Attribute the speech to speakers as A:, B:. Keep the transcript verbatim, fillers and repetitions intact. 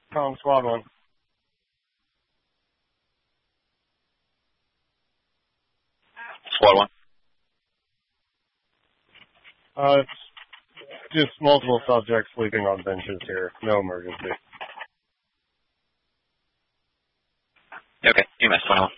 A: Kong Squad one.
B: Squad one.
A: Uh, it's just multiple subjects sleeping on benches here. No emergency.
B: Okay, you missed one.